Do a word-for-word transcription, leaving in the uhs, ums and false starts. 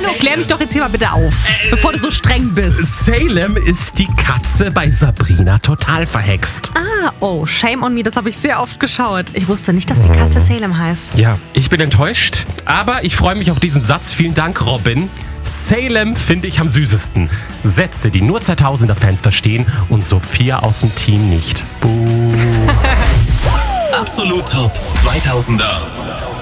klär mich doch jetzt hier mal bitte auf, äh, bevor du so streng bist. Salem ist die Katze bei Sabrina total verhext. Ah, oh, shame on me, das habe ich sehr oft geschaut. Ich wusste nicht, dass die Katze Salem heißt. Ja, ich bin enttäuscht, aber ich freue mich auf diesen Satz. Vielen Dank, Robin. Salem finde ich am süßesten. Sätze, die nur zweitausender-Fans verstehen und Sophia aus dem Team nicht. Buh. Absolut Top zweitausender.